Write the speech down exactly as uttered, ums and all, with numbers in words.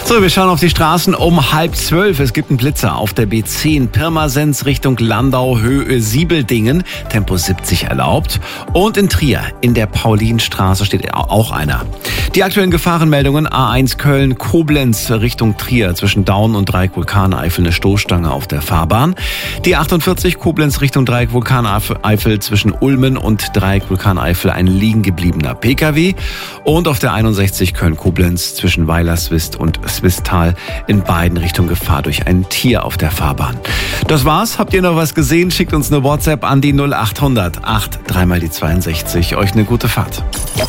So, wir schauen auf die Straßen um halb zwölf. Es gibt einen Blitzer auf der B zehn Pirmasens Richtung Landau, Höhe Siebeldingen. Tempo siebzig erlaubt. Und in Trier in der Paulinstraße steht auch einer. Die aktuellen Gefahrenmeldungen: A eins Köln, Koblenz Richtung Trier zwischen Daun und Dreieck Vulkaneifel eine Stoßstange auf der Fahrbahn. Die achtundvierzig Koblenz Richtung Dreieck Vulkaneifel zwischen Ulmen und Dreieck Vulkaneifel ein liegen gebliebener Pkw. Und auf der einundsechzig Köln-Koblenz zwischen Weilerswist und Swistal in beiden Richtungen Gefahr durch ein Tier auf der Fahrbahn. Das war's. Habt ihr noch was gesehen? Schickt uns eine WhatsApp an die null acht hundert acht, dreimal die zweiundsechzig. Euch eine gute Fahrt.